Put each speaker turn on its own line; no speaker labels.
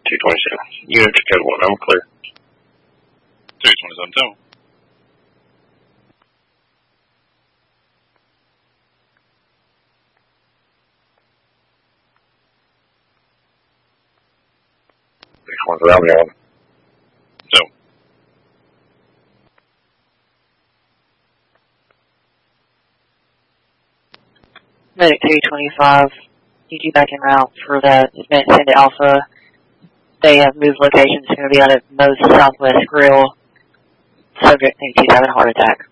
227. Unit to code 1, I'm clear.
227 too.
This one's around the one.
So.
Medic 225, DG back en route for that event send to Alpha. They have moved locations. It's going to be out at Moe's Southwest Grill. Subject thinks he's having a heart attack.